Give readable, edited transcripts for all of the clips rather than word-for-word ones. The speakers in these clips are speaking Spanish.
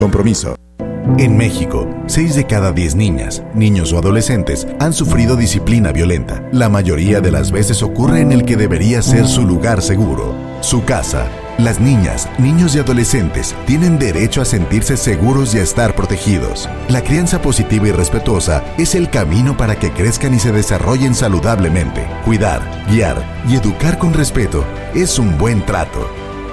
Compromiso. En México, 6 de cada 10 niñas, niños o adolescentes han sufrido disciplina violenta. La mayoría de las veces ocurre en el que debería ser su lugar seguro, su casa. Las niñas, niños y adolescentes tienen derecho a sentirse seguros y a estar protegidos. La crianza positiva y respetuosa es el camino para que crezcan y se desarrollen saludablemente. Cuidar, guiar y educar con respeto es un buen trato.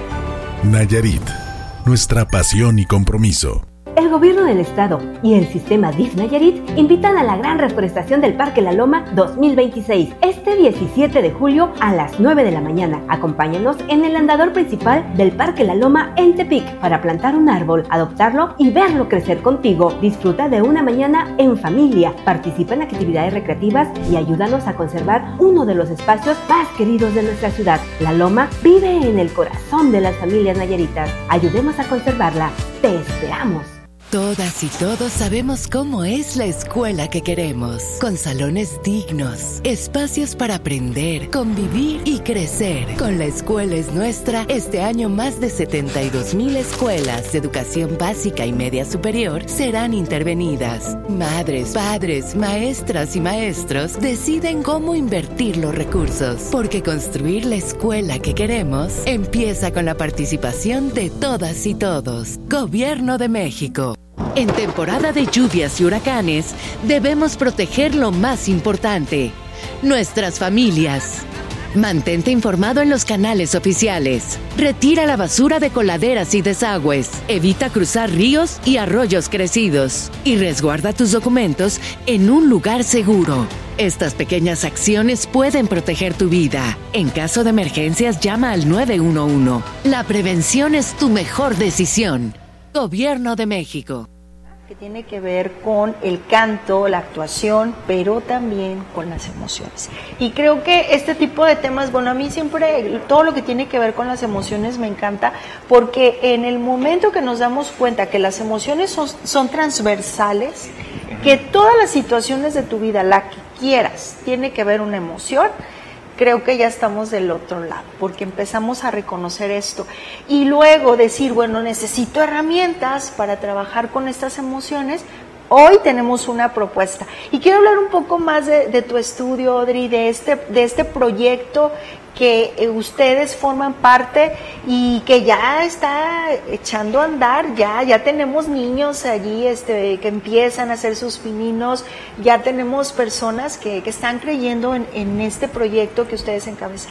Nayarit, nuestra pasión y compromiso. El gobierno del estado y el sistema DIF Nayarit invitan a la gran reforestación del Parque La Loma 2026, este 17 de julio a las 9 de la mañana. Acompáñanos en el andador principal del Parque La Loma en Tepic para plantar un árbol, adoptarlo y verlo crecer contigo. Disfruta de una mañana en familia, participa en actividades recreativas y ayúdanos a conservar uno de los espacios más queridos de nuestra ciudad. La Loma vive en el corazón de las familias nayaritas. Ayudemos a conservarla. Te esperamos. Todas y todos sabemos cómo es la escuela que queremos, con salones dignos, espacios para aprender, convivir y crecer. Con La Escuela es Nuestra, este año más de 72,000 escuelas de educación básica y media superior serán intervenidas. Madres, padres, maestras y maestros deciden cómo invertir los recursos, porque construir la escuela que queremos empieza con la participación de todas y todos. Gobierno de México. En temporada de lluvias y huracanes, debemos proteger lo más importante, nuestras familias. Mantente informado en los canales oficiales. Retira la basura de coladeras y desagües. Evita cruzar ríos y arroyos crecidos. Y resguarda tus documentos en un lugar seguro. Estas pequeñas acciones pueden proteger tu vida. En caso de emergencias, llama al 911. La prevención es tu mejor decisión. Gobierno de México. Que tiene que ver con el canto, la actuación, pero también con las emociones. Y creo que este tipo de temas, bueno, a mí siempre todo lo que tiene que ver con las emociones me encanta, porque en el momento que nos damos cuenta que las emociones son transversales, que todas las situaciones de tu vida, la que quieras, tiene que ver una emoción, creo que ya estamos del otro lado, porque empezamos a reconocer esto y luego decir, bueno, necesito herramientas para trabajar con estas emociones. Hoy tenemos una propuesta y quiero hablar un poco más de tu estudio, Audrey, de este proyecto que ustedes forman parte y que ya está echando a andar. Ya tenemos niños allí que empiezan a hacer sus pininos, ya tenemos personas que están creyendo en este proyecto que ustedes encabezan.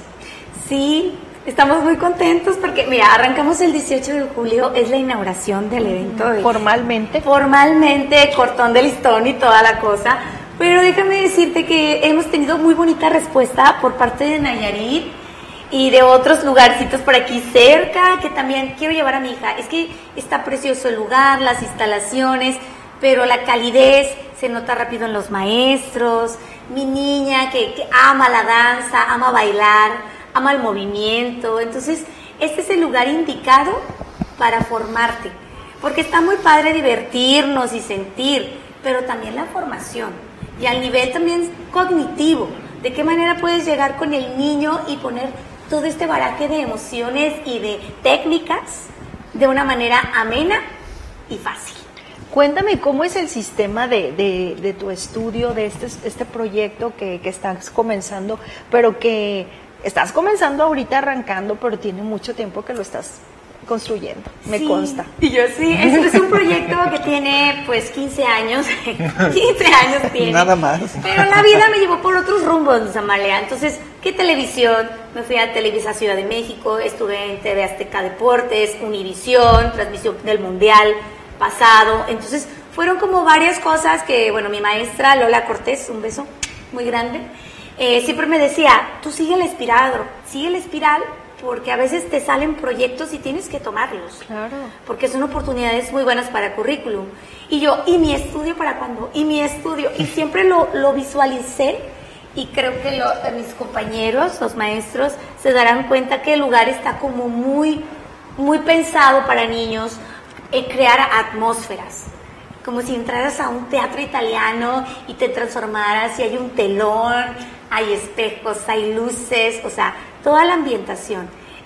Sí, estamos muy contentos porque, mira, arrancamos el 18 de julio, es la inauguración del evento. Formalmente, cortón de listón y toda la cosa. Pero déjame decirte que hemos tenido muy bonita respuesta por parte de Nayarit y de otros lugarcitos por aquí cerca, que también quiero llevar a mi hija. Es que está precioso el lugar, las instalaciones, pero la calidez se nota rápido en los maestros. Mi niña que ama la danza, ama bailar, ama el movimiento. Entonces, este es el lugar indicado para formarte, porque está muy padre divertirnos y sentir, pero también la formación. Y al nivel también cognitivo, de qué manera puedes llegar con el niño y poner todo este baraje de emociones y de técnicas de una manera amena y fácil. Cuéntame cómo es el sistema de tu estudio, de este proyecto que estás comenzando, pero que estás comenzando ahorita arrancando, pero tiene mucho tiempo que lo estás construyendo, me consta. Y yo sí, este es un proyecto que tiene pues 15 años, 15 años tiene. Nada más. Pero la vida me llevó por otros rumbos, Amalia. Entonces, ¿qué televisión? Me fui a Televisa Ciudad de México, estuve en TV Azteca Deportes, Univisión, transmisión del Mundial pasado. Entonces, fueron como varias cosas que, bueno, mi maestra Lola Cortés, un beso muy grande, siempre me decía, tú sigue la espiral, porque a veces te salen proyectos y tienes que tomarlos. Claro. Porque son oportunidades muy buenas para currículum. Y yo, ¿y mi estudio para cuándo? ¿Y mi estudio? Y siempre lo visualicé y creo que mis compañeros, los maestros, se darán cuenta que el lugar está como muy, muy pensado para niños, crear atmósferas. Como si entraras a un teatro italiano y te transformaras y hay un telón, hay espejos, hay luces, o sea, toda la ambientación.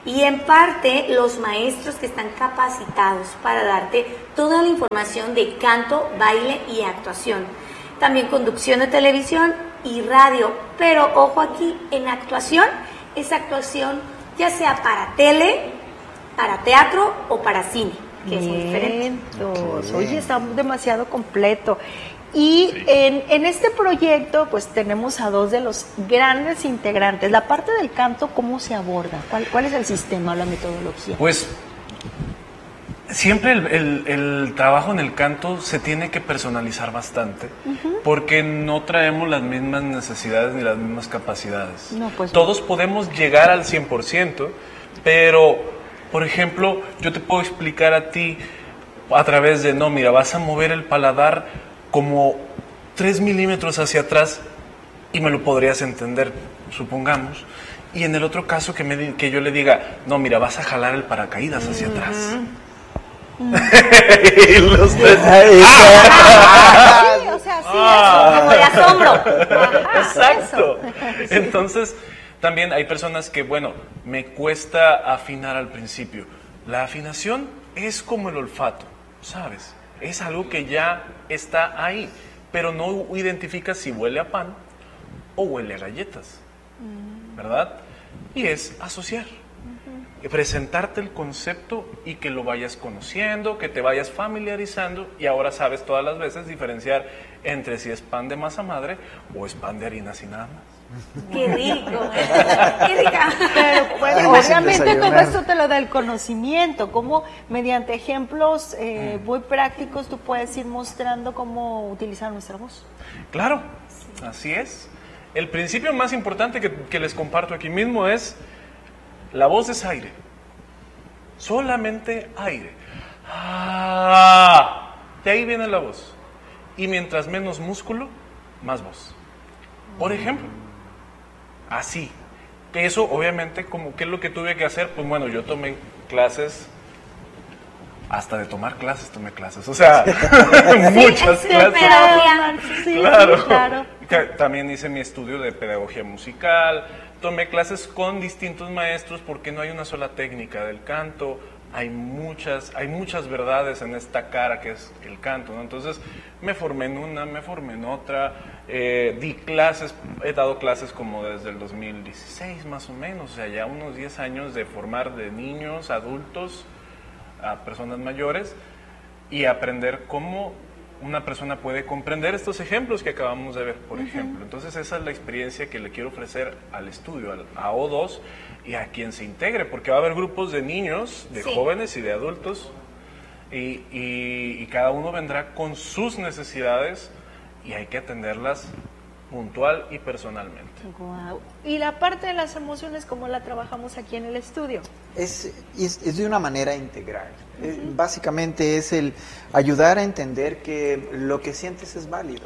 y en parte los maestros que están capacitados para darte toda la información de canto, baile y actuación. También conducción de televisión y radio, pero ojo aquí, en actuación, es actuación ya sea para tele, para teatro o para cine, que es muy diferente. Oye, está demasiado completo. Y en este proyecto, pues tenemos a dos de los grandes integrantes. La parte del canto, ¿cómo se aborda? ¿Cuál es el sistema o la metodología? Pues siempre el trabajo en el canto se tiene que personalizar bastante, porque no traemos las mismas necesidades ni las mismas capacidades. No, pues todos podemos llegar al 100%, pero, por ejemplo, yo te puedo explicar a ti a través de, no, mira, vas a mover el paladar como 3 milímetros hacia atrás y me lo podrías entender, supongamos. Y en el otro caso que yo le diga, no, mira, vas a jalar el paracaídas hacia atrás. Y los tres, sí, o sea, sí, Como de asombro. exacto. Entonces, también hay personas que, bueno, me cuesta afinar al principio. La afinación es como el olfato, ¿sabes? Es algo que ya está ahí, pero no identificas si huele a pan o huele a galletas, ¿verdad? Y es asociar, presentarte el concepto y que lo vayas conociendo, que te vayas familiarizando, y ahora sabes todas las veces diferenciar entre si es pan de masa madre o es pan de harina sin nada más. ¡Qué rico! ¡Qué rica! Pero bueno, obviamente todo esto te lo da el conocimiento, como mediante ejemplos muy prácticos tú puedes ir mostrando cómo utilizar nuestra voz. Claro, así es. El principio más importante que les comparto aquí mismo es: la voz es aire, solamente aire. De ahí viene la voz. Y mientras menos músculo, más voz. Por ejemplo, así. Que eso, obviamente, como ¿qué es lo que tuve que hacer? Pues bueno, yo tomé clases, hasta de tomar clases tomé clases. O sea, muchas clases. Sí, Claro. También hice mi estudio de pedagogía musical, tomé clases con distintos maestros porque no hay una sola técnica del canto, hay muchas verdades en esta cara que es el canto, ¿no? Entonces me formé en una, me formé en otra, di clases, he dado clases como desde el 2016 más o menos, o sea, ya unos 10 años de formar de niños, adultos, a personas mayores, y aprender cómo una persona puede comprender estos ejemplos que acabamos de ver, por ejemplo. Entonces esa es la experiencia que le quiero ofrecer al estudio, a O2, y a quien se integre, porque va a haber grupos de niños, de jóvenes y de adultos, y cada uno vendrá con sus necesidades y hay que atenderlas puntual y personalmente. Wow. Y la parte de las emociones, ¿cómo la trabajamos aquí en el estudio? Es de una manera integral. Básicamente es el ayudar a entender que lo que sientes es válido,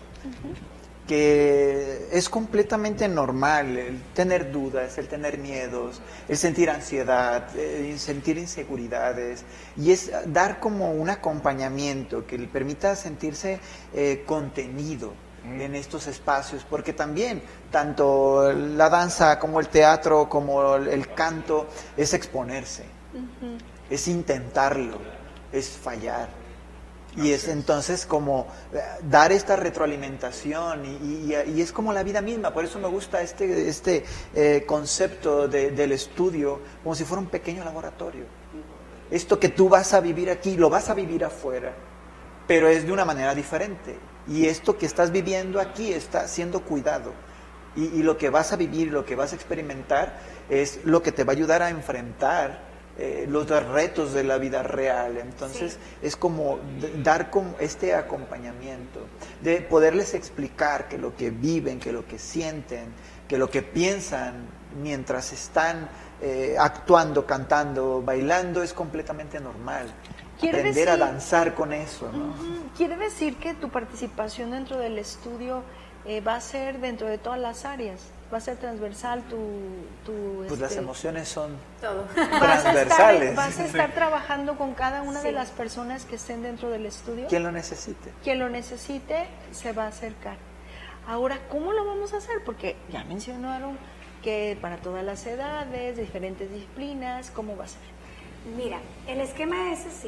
que es completamente normal el tener dudas, el tener miedos, el sentir ansiedad, el sentir inseguridades, y es dar como un acompañamiento que le permita sentirse contenido en estos espacios, porque también tanto la danza como el teatro como el canto es exponerse, es intentarlo, es fallar, y es entonces como dar esta retroalimentación y es como la vida misma. Por eso me gusta este concepto del estudio como si fuera un pequeño laboratorio. Esto que tú vas a vivir aquí lo vas a vivir afuera, pero es de una manera diferente. Y esto que estás viviendo aquí está siendo cuidado. Y lo que vas a vivir, lo que vas a experimentar, es lo que te va a ayudar a enfrentar los retos de la vida real. Entonces es como dar como este acompañamiento, de poderles explicar que lo que viven, que lo que sienten, que lo que piensan mientras están actuando, cantando, bailando es completamente normal. Aprender a danzar con eso, ¿no? ¿Quiere decir que tu participación dentro del estudio va a ser dentro de todas las áreas? ¿Va a ser transversal Pues las emociones son Todo. transversales. ¿Vas a estar trabajando con cada una de las personas que estén dentro del estudio? Quien lo necesite. Quien lo necesite se va a acercar. Ahora, ¿cómo lo vamos a hacer? Porque ya mencionaron que para todas las edades, diferentes disciplinas, ¿cómo va a ser? Mira, el esquema es así.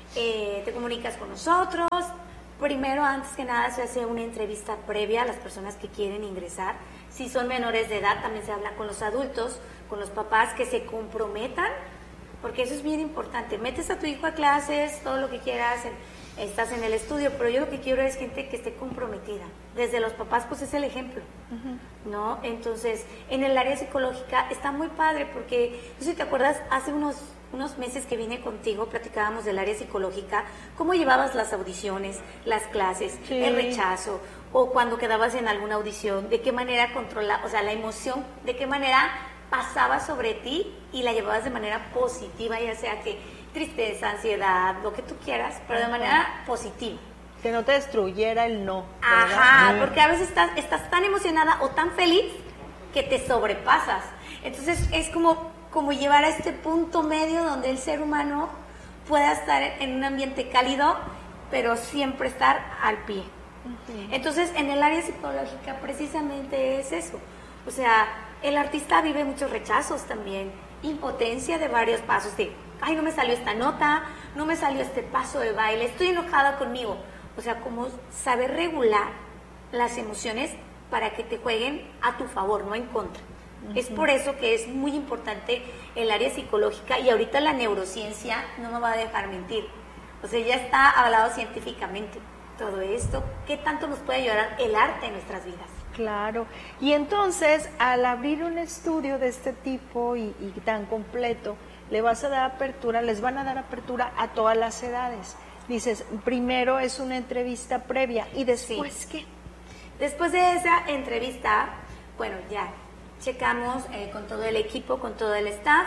Te comunicas con nosotros. Primero, antes que nada, se hace una entrevista previa a las personas que quieren ingresar. Si son menores de edad, también se habla con los adultos, con los papás que se comprometan, porque eso es bien importante. Metes a tu hijo a clases, todo lo que quieras, estás en el estudio, pero yo lo que quiero es gente que esté comprometida. Desde los papás, pues es el ejemplo, ¿no? Entonces, en el área psicológica está muy padre, porque, no sé si te acuerdas, hace unos meses que vine contigo, platicábamos del área psicológica, cómo llevabas las audiciones, las clases, el rechazo, o cuando quedabas en alguna audición, de qué manera controlar, o sea, la emoción, de qué manera pasaba sobre ti y la llevabas de manera positiva, ya sea que tristeza, ansiedad, lo que tú quieras, pero de manera positiva. Que no te destruyera el no, ¿verdad? Ajá, porque a veces estás tan emocionada o tan feliz que te sobrepasas. Entonces es como llevar a este punto medio donde el ser humano pueda estar en un ambiente cálido, pero siempre estar al pie. Entonces, en el área psicológica precisamente es eso. O sea, el artista vive muchos rechazos también, impotencia de varios pasos, de, ay, no me salió esta nota, no me salió este paso de baile, estoy enojada conmigo. O sea, como saber regular las emociones para que te jueguen a tu favor, no en contra. Es por eso que es muy importante el área psicológica, y ahorita la neurociencia no me va a dejar mentir. O sea, ya está hablado científicamente todo esto. ¿Qué tanto nos puede ayudar el arte en nuestras vidas? Claro. Y entonces, al abrir un estudio de este tipo y tan completo, les van a dar apertura a todas las edades. Dices, primero es una entrevista previa, ¿y después qué? Después de esa entrevista, bueno, ya checamos con todo el equipo, con todo el staff,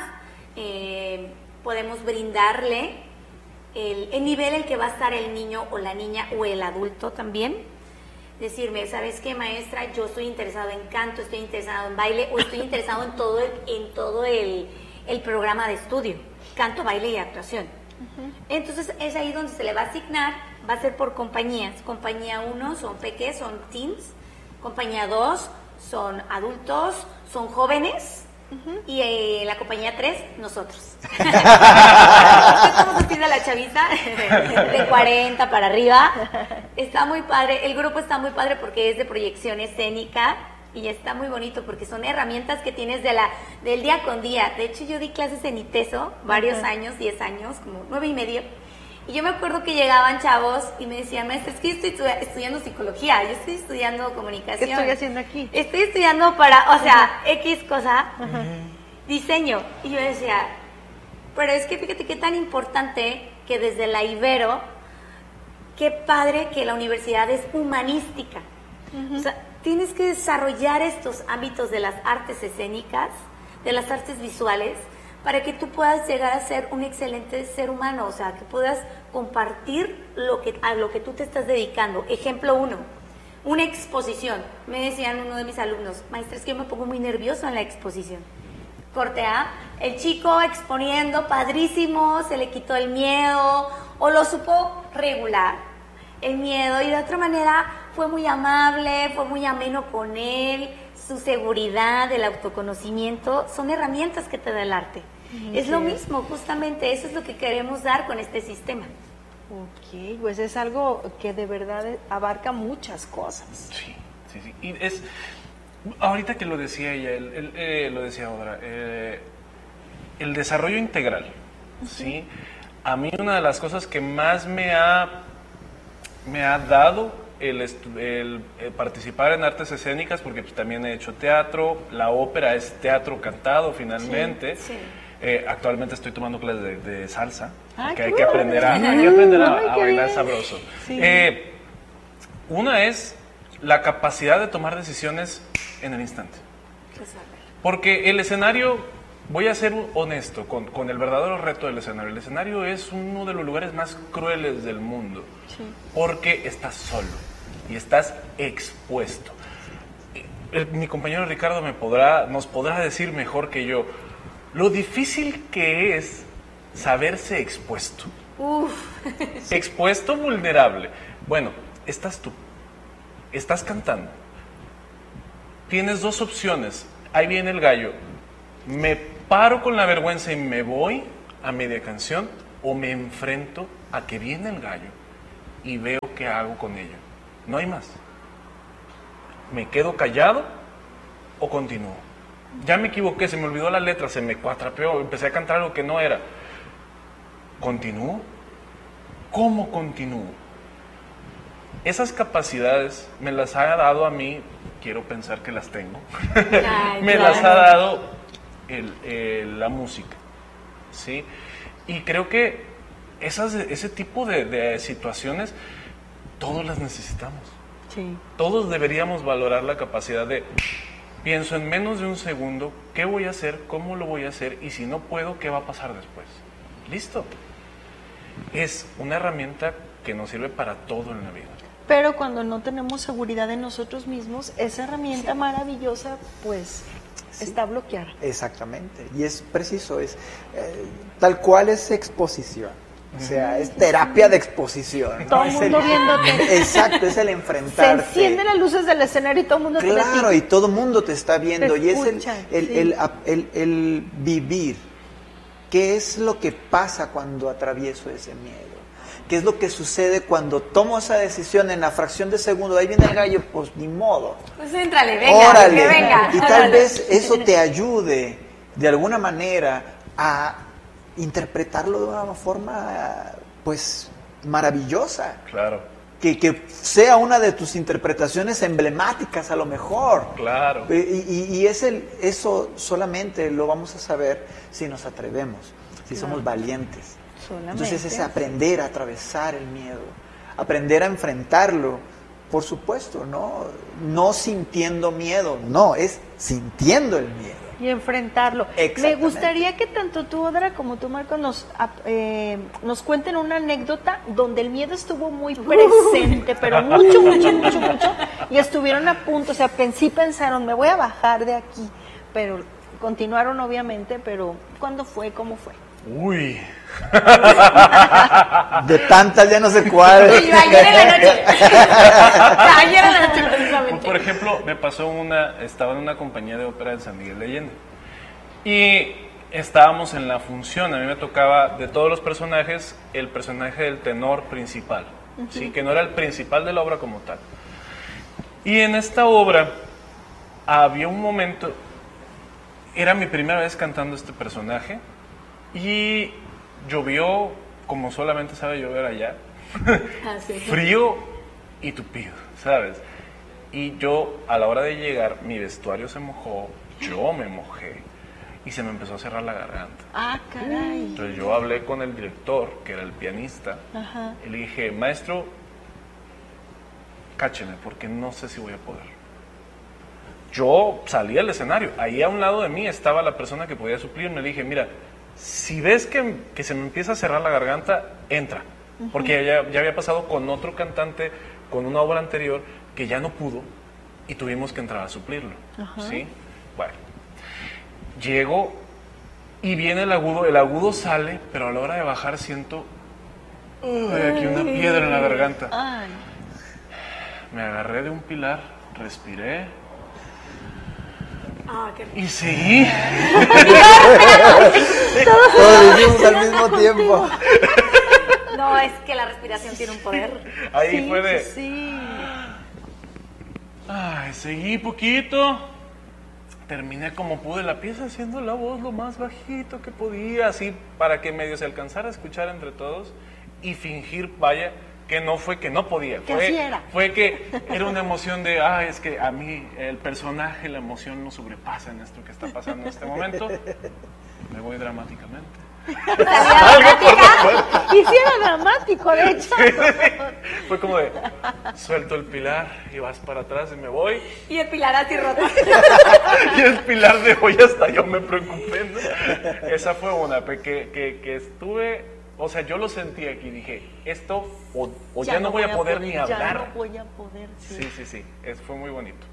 podemos brindarle el nivel el que va a estar el niño o la niña o el adulto también. Decirme, ¿sabes qué, maestra? Yo estoy interesado en canto, estoy interesado en baile, o estoy interesado en todo el programa de estudio, canto, baile y actuación. Entonces es ahí donde se le va a asignar, va a ser por compañías. Compañía 1 son peques, son teens. Compañía 2 son adultos, son jóvenes. Y la compañía 3, nosotros. Estamos haciendo la chaviza de 40 para arriba. Está muy padre, el grupo está muy padre porque es de proyección escénica y está muy bonito porque son herramientas que tienes del día con día. De hecho, yo di clases en ITESO varios años, 10 años, como 9 y medio. Y yo me acuerdo que llegaban chavos y me decían, maestra, es que yo estoy estudiando psicología, yo estoy estudiando comunicación. ¿Qué estoy haciendo aquí? Estoy estudiando para, o sea, X cosa, diseño. Y yo decía, pero es que fíjate qué tan importante que desde la Ibero, qué padre que la universidad es humanística. O sea, tienes que desarrollar estos ámbitos de las artes escénicas, de las artes visuales, para que tú puedas llegar a ser un excelente ser humano, o sea, que puedas compartir a lo que tú te estás dedicando. Ejemplo 1, una exposición. Me decían uno de mis alumnos, maestra, es que yo me pongo muy nervioso en la exposición. Corte A, el chico exponiendo, padrísimo, se le quitó el miedo, o lo supo regular el miedo, y de otra manera fue muy amable, fue muy ameno con él. Su seguridad, el autoconocimiento, son herramientas que te da el arte. Es lo mismo, justamente, eso es lo que queremos dar con este sistema. Ok, pues es algo que de verdad abarca muchas cosas. Sí. Y es, ahorita que lo decía ella, lo decía Audra, el desarrollo integral, ¿sí? A mí una de las cosas que más me ha dado el participar en artes escénicas, porque pues, también he hecho teatro, la ópera es teatro cantado finalmente. Sí. Actualmente estoy tomando clases de salsa, porque hay que aprender a bailar sabroso. Sí. Una es la capacidad de tomar decisiones en el instante. Porque el escenario, voy a ser honesto con el verdadero reto del escenario. El escenario es uno de los lugares más crueles del mundo, porque estás solo y estás expuesto. Mi compañero Ricardo nos podrá decir mejor que yo lo difícil que es saberse expuesto. Expuesto, vulnerable. Bueno, estás tú, estás cantando. Tienes dos opciones. ahí viene el gallo. ¿Me paro con la vergüenza y me voy a media canción o me enfrento a que viene el gallo y veo qué hago con ello? No hay más. ¿Me quedo callado o continúo? Ya me equivoqué, se me olvidó la letra, se me cuatrapeó, empecé a cantar algo que no era. ¿Continúo? ¿Cómo continúo? Esas capacidades me las ha dado a mí, quiero pensar que las tengo, me las ha dado la música, ¿sí? Y creo que ese tipo de situaciones, todos las necesitamos. Sí. Todos deberíamos valorar la capacidad de, pienso en menos de un segundo, ¿qué voy a hacer? ¿Cómo lo voy a hacer? Y si no puedo, ¿qué va a pasar después? Listo. Es una herramienta que nos sirve para todo en la vida. Pero cuando no tenemos seguridad en nosotros mismos, esa herramienta maravillosa, pues, está bloqueada. Exactamente. Y es preciso, tal cual es exposición. O sea, es terapia de exposición, ¿no? Todo el mundo viéndote. Exacto, es el enfrentarte. Se encienden las luces del escenario y todo el mundo te ve. Claro, y todo el mundo te está viendo. Te y escucha, es el vivir. ¿Qué es lo que pasa cuando atravieso ese miedo? ¿Qué es lo que sucede cuando tomo esa decisión en la fracción de segundo? Ahí viene el gallo, pues ni modo. Pues éntrale, venga, órale. que venga. Y tal vez eso te ayude de alguna manera a interpretarlo de una forma, pues, maravillosa. Claro. Que sea una de tus interpretaciones emblemáticas a lo mejor. Claro. Y eso solamente lo vamos a saber si nos atrevemos, si somos valientes. Solamente. Entonces es aprender a atravesar el miedo, aprender a enfrentarlo, por supuesto, no sintiendo miedo, no, es sintiendo el miedo. Y enfrentarlo. Me gustaría que tanto tú, Audra, como tú, Marco, nos cuenten una anécdota donde el miedo estuvo muy presente, pero mucho, y estuvieron a punto, o sea, sí pensaron, me voy a bajar de aquí, pero continuaron obviamente, pero ¿cuándo fue? ¿Cómo fue? Uy. De tantas ya no sé cuál. Sí, ayer en la noche. Ayer en la noche, precisamente. Por ejemplo, me pasó estaba en una compañía de ópera de San Miguel de Allende. Y estábamos en la función. A mí me tocaba, de todos los personajes, el personaje del tenor principal. ¿Sí? Que no era el principal de la obra como tal. Y en esta obra había un momento, era mi primera vez cantando este personaje. Y llovió como solamente sabe llover allá, frío y tupido, ¿sabes? Y yo, a la hora de llegar, mi vestuario se mojó, yo me mojé y se me empezó a cerrar la garganta. Ah, caray. Entonces yo hablé con el director, que era el pianista, y le dije, maestro, cácheme, porque no sé si voy a poder. Yo salí al escenario, ahí a un lado de mí estaba la persona que podía suplirme, le dije, mira, si ves que se me empieza a cerrar la garganta, entra. Porque ya había pasado con otro cantante, con una obra anterior, que ya no pudo y tuvimos que entrar a suplirlo. ¿Sí? Bueno, llego y viene el agudo sale, pero a la hora de bajar siento aquí una piedra en la garganta. Ay. Me agarré de un pilar, respiré. Qué y seguí. Todos dijimos al mismo tiempo. No, es que la respiración tiene un poder. Ahí Sí, fue de... sí. Seguí poquito. Terminé como pude la pieza haciendo la voz lo más bajito que podía, así para que medio se alcanzara a escuchar entre todos y fingir, vaya, que no fue que no podía, fue que era una emoción de, es que a mí el personaje, la emoción no sobrepasa en esto que está pasando en este momento. Me voy dramáticamente. Y sí era dramático, de hecho. Fue como de, suelto el pilar y vas para atrás y me voy. Y el pilar así roto. Y el pilar de hoy hasta yo me preocupé, ¿no? Esa fue una que estuve... O sea, yo lo sentí aquí, dije, esto o ya no voy a poder ni hablar. Ya no voy a poder, sí. Sí, fue muy bonito.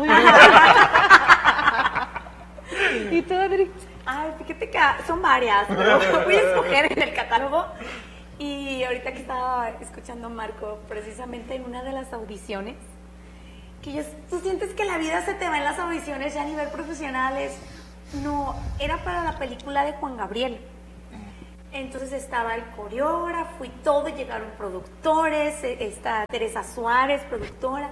¿Y tú, Adri? Ay, fíjate que son varias, pero voy a escoger en el catálogo. Y ahorita que estaba escuchando a Marco, precisamente en una de las audiciones, tú sientes que la vida se te va en las audiciones ya a nivel profesional. No, era para la película de Juan Gabriel. Entonces estaba el coreógrafo y todo, llegaron productores, está Teresa Suárez, productora.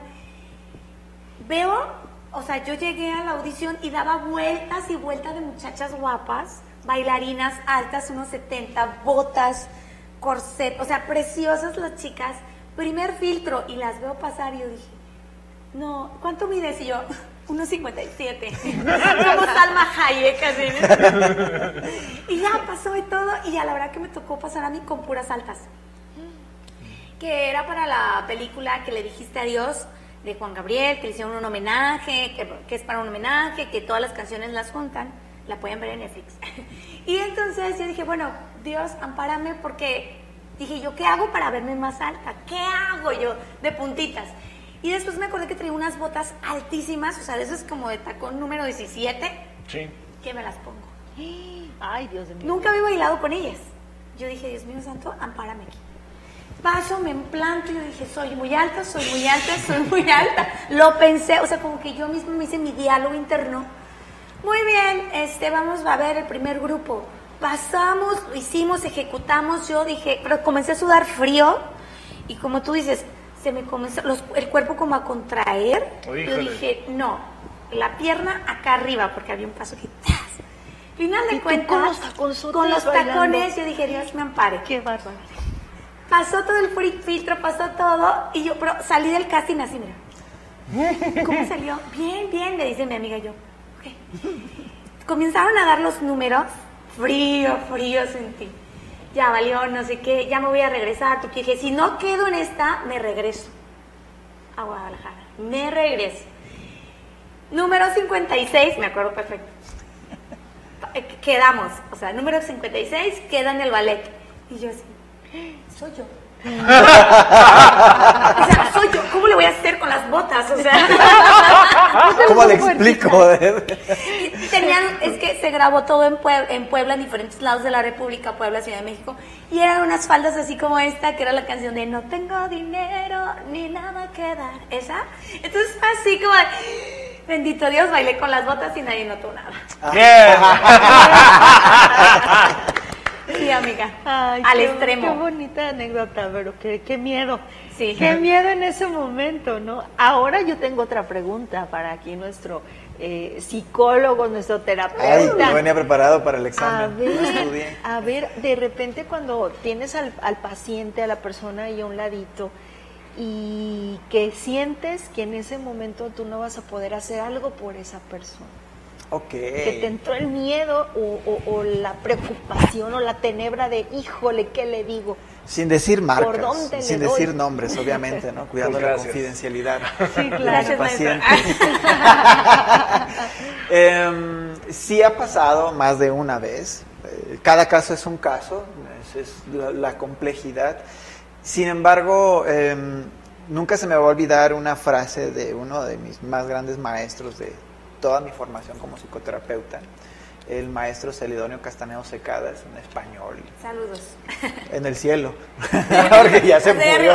Yo llegué a la audición y daba vueltas y vueltas de muchachas guapas, bailarinas altas, unos 70, botas, corset, preciosas las chicas. Primer filtro y las veo pasar y yo dije, no, ¿cuánto mides? Y yo, 1.57, como Salma Hayek, así. Y ya pasó y todo, y a la verdad que me tocó pasar a mí con puras altas. Que era para la película que le dijiste adiós, de Juan Gabriel, que le hicieron un homenaje, que es para un homenaje, que todas las canciones las juntan, la pueden ver en Netflix. Y entonces yo dije, bueno, Dios, ampárame, porque dije yo, ¿qué hago para verme más alta? ¿Qué hago yo de puntitas? Y después me acordé que traía unas botas altísimas, de esas como de tacón número 17, sí, que me las pongo. Ay, Dios mío. Nunca había bailado con ellas. Yo dije, Dios mío santo, ampárame aquí. Paso, me implanto y yo dije, soy muy alta, soy muy alta, soy muy alta. Lo pensé, como que yo mismo me hice mi diálogo interno. Muy bien, vamos a ver el primer grupo. Pasamos, hicimos, ejecutamos, yo dije, pero comencé a sudar frío y como tú dices, se me comenzó el cuerpo como a contraer. Híjole. Yo dije, no, la pierna acá arriba, porque había un paso que ¡tas! Final de cuentas, con los tacones, yo dije, Dios me ampare. Qué bárbaro. Pasó todo el filtro, pasó todo, y yo, pero salí del casting así, mira. ¿Cómo salió? Bien, bien, le dice mi amiga y yo. Okay. Comenzaron a dar los números, frío sentí. Ya valió, no sé qué, ya me voy a regresar, porque dije, si no quedo en esta, me regreso a Guadalajara, me regreso. Número 56, me acuerdo perfecto. Quedamos, número 56 queda en el ballet. Y yo así, soy yo. Soy yo, ¿cómo le voy a hacer con las botas? ¿Cómo le explico? Es que se grabó todo en Puebla, en diferentes lados de la República, Puebla, Ciudad de México, y eran unas faldas así como esta, que era la canción de No tengo dinero ni nada que dar, esa. Entonces fue así como, bendito Dios, bailé con las botas y nadie notó nada. Sí, amiga. Ay, al extremo. Qué bonita anécdota, pero qué miedo. Sí. Qué miedo en ese momento, ¿no? Ahora yo tengo otra pregunta para aquí nuestro psicólogo, nuestro terapeuta. Ay, yo venía preparado para el examen. A ver, de repente cuando tienes al paciente, a la persona ahí a un ladito, y que sientes que en ese momento tú no vas a poder hacer algo por esa persona. Okay. Que te entró el miedo o la preocupación o la tenebra de, híjole, ¿qué le digo? Sin decir marcas, ¿Por dónde sin le doy? decir nombres, obviamente, ¿no? Cuidando la confidencialidad sí, de claro. los pacientes. Sí ha pasado más de una vez. Cada caso es un caso, es la complejidad. Sin embargo, nunca se me va a olvidar una frase de uno de mis más grandes maestros de toda mi formación como psicoterapeuta, el maestro Celidonio Castaneo Secada, es un español. Saludos. En el cielo, porque ya se murió.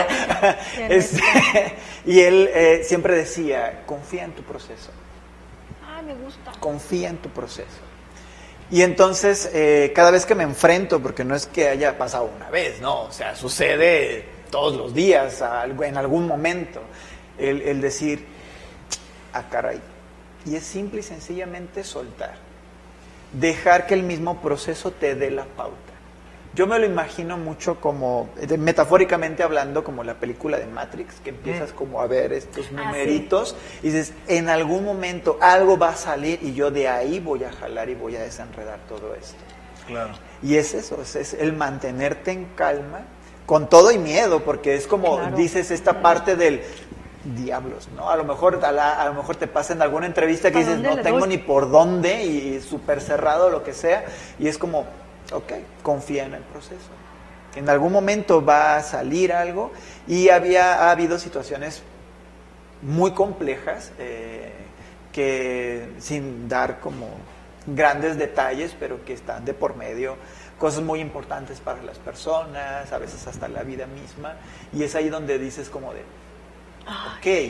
Y él siempre decía, confía en tu proceso. Me gusta. Confía en tu proceso. Y entonces, cada vez que me enfrento, porque no es que haya pasado una vez, no, sucede todos los días, en algún momento, el decir, caray. Y es simple y sencillamente soltar. Dejar que el mismo proceso te dé la pauta. Yo me lo imagino mucho como, metafóricamente hablando, como la película de Matrix, que empiezas como a ver estos numeritos y dices, en algún momento algo va a salir y yo de ahí voy a jalar y voy a desenredar todo esto. Claro. Y es eso, es el mantenerte en calma, con todo y miedo, porque es como dices esta parte del diablos, ¿no? A lo mejor te pasa en alguna entrevista que dices, no tengo ni por dónde y súper cerrado, lo que sea, y es como, confía en el proceso. En algún momento va a salir algo, y ha habido situaciones muy complejas que, sin dar como grandes detalles, pero que están de por medio, cosas muy importantes para las personas, a veces hasta la vida misma, y es ahí donde dices como de,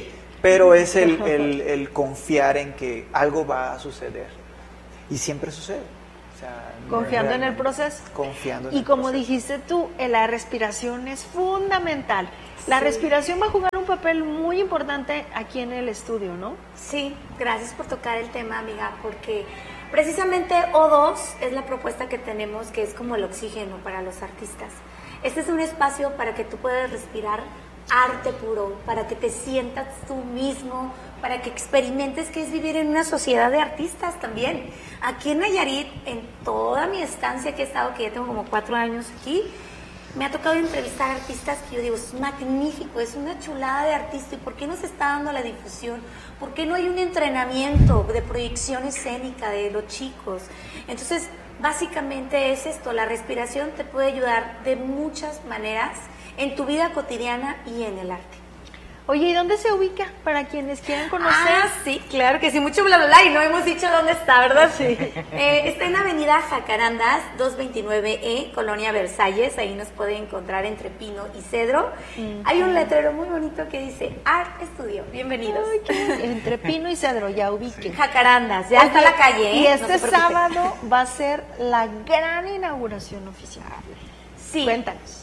pero es el confiar en que algo va a suceder. Y siempre sucede. O sea, confiando en el proceso. Confiando en y el como proceso. dijiste tú, la respiración es fundamental. La respiración va a jugar un papel muy importante aquí en el estudio, ¿no? Sí, gracias por tocar el tema, amiga, porque precisamente O2 es la propuesta que tenemos, que es como el oxígeno para los artistas. Este es un espacio para que tú puedas respirar arte puro, para que te sientas tú mismo, para que experimentes qué es vivir en una sociedad de artistas también. Aquí en Nayarit, en toda mi estancia que he estado, que ya tengo como 4 años aquí, me ha tocado entrevistar artistas que yo digo, es magnífico, es una chulada de artista. ¿Y por qué no se está dando la difusión? ¿Por qué no hay un entrenamiento de proyección escénica de los chicos? Entonces, básicamente es esto, la respiración te puede ayudar de muchas maneras en tu vida cotidiana y en el arte. Oye, ¿y dónde se ubica para quienes quieran conocer? Ah, sí, claro que sí, mucho bla bla bla y no hemos dicho dónde está, ¿verdad? Sí. Está en Avenida Jacarandas, 229E, Colonia Versalles, ahí nos puede encontrar entre Pino y Cedro. Hay un letrero muy bonito que dice Art Studio, bienvenidos. Ay, entre Pino y Cedro, ya ubiquen. Jacarandas, ya está la calle, Y este no se preocupen. sábado va a ser la gran inauguración oficial. Sí. Cuéntanos.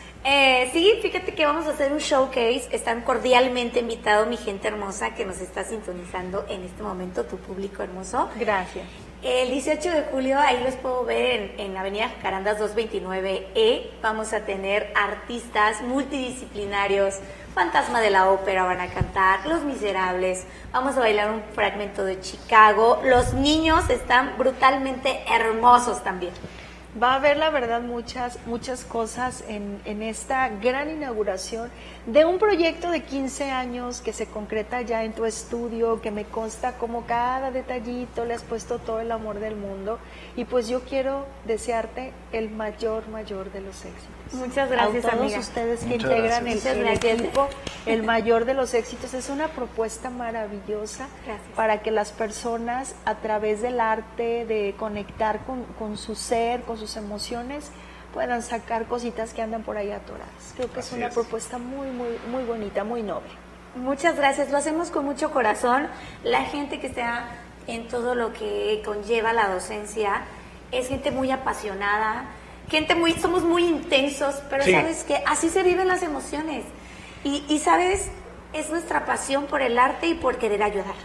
Sí, fíjate que vamos a hacer un showcase. Están cordialmente invitados mi gente hermosa que nos está sintonizando en este momento, tu público hermoso. Gracias. El 18 de julio, ahí los puedo ver en Avenida Jacarandas 229E. Vamos a tener artistas multidisciplinarios. Fantasma de la Ópera van a cantar, Los Miserables. Vamos a bailar un fragmento de Chicago. Los niños están brutalmente hermosos también. Va a haber, la verdad, muchas cosas en esta gran inauguración de un proyecto de 15 años que se concreta ya en tu estudio, que me consta como cada detallito le has puesto todo el amor del mundo. Y pues yo quiero desearte el mayor de los éxitos. Muchas gracias, a todos amiga. ustedes que Muchas integran gracias. el equipo, el mayor de los éxitos. Es una propuesta maravillosa. Gracias. Para que las personas, a través del arte, de conectar con su ser, con sus emociones, puedan sacar cositas que andan por ahí atoradas. Creo que es Así una es. propuesta muy bonita, muy noble. Muchas gracias, lo hacemos con mucho corazón. La gente que está en todo lo que conlleva la docencia es gente muy apasionada, somos muy intensos, pero Sí. sabes que así se viven las emociones. Y sabes, es nuestra pasión por el arte y por querer ayudar.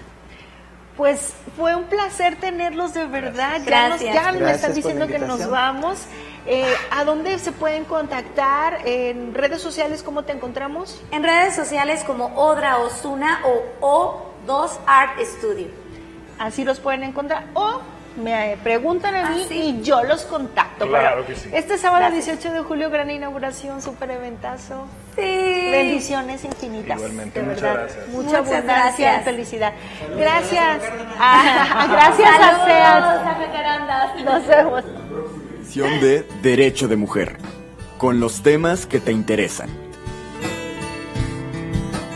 Pues fue un placer tenerlos, de verdad. Gracias. Ya me Gracias están por diciendo la que nos invitación. vamos. ¿A dónde se pueden contactar? ¿En redes sociales cómo te encontramos? En redes sociales como Odra Osuna o O2 Art Studio. Así los pueden encontrar. O me preguntan a mí sí. y yo los contacto. Claro Pero que sí. este sábado Gracias. 18 de julio, gran inauguración, súper eventazo. Sí. Bendiciones infinitas. Igualmente, de muchas verdad. gracias. Mucha Muchas abundancia gracias. y felicidad. Gracias. Gracias a Saludos SEAT. a Jacarandas. Nos vemos. Sección de Derecho de Mujer, con los temas que te interesan.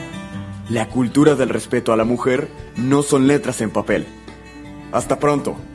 La cultura del respeto a la mujer no son letras en papel. Hasta pronto.